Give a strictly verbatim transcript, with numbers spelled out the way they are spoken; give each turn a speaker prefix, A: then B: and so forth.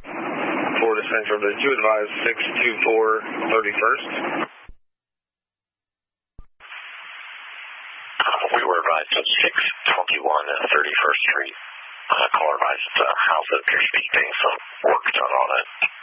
A: Florida Central, did you advise six two four thirty-first?
B: Uh, we were advised at six twenty-one thirty-first Street. Uh, caller advised uh, house that appears to be getting some work done on it.